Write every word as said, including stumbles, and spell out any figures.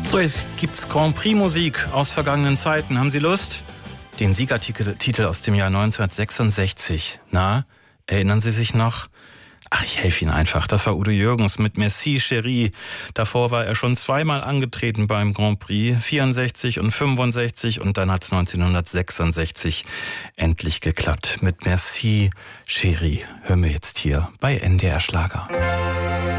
So, jetzt gibt's Grand Prix Musik aus vergangenen Zeiten. Haben Sie Lust? Den Siegertitel aus dem Jahr neunzehnhundertsechsundsechzig. Na, erinnern Sie sich noch? Ach, ich helfe Ihnen einfach. Das war Udo Jürgens mit Merci Chérie. Davor war er schon zweimal angetreten beim Grand Prix, vierundsechzig und fünfundsechzig, und dann hat es neunzehnhundertsechsundsechzig endlich geklappt mit Merci Chérie. Hören wir jetzt hier bei N D R Schlager.